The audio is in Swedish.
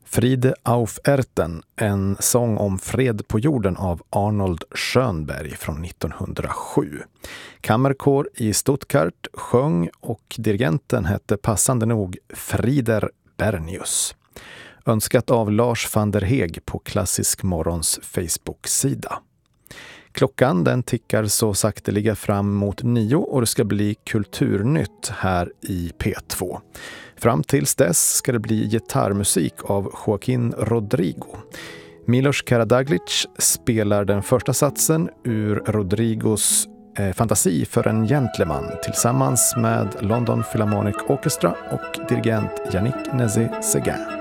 Friede auf Erden, en sång om fred på jorden av Arnold Schönberg från 1907. Kammerkår i Stuttgart sjöng och dirigenten hette passande nog Frieder Bernius. Önskat av Lars van der Heeg på Klassisk Morgons Facebook-sida. Klockan den tickar så sakteliga fram mot 9 och det ska bli kulturnytt här i P2. Fram tills dess ska det bli gitarrmusik av Joaquin Rodrigo. Milos Karadzic spelar den första satsen ur Rodrigos Fantasi för en gentleman tillsammans med London Philharmonic Orchestra och dirigent Yannick Nézet-Séguin.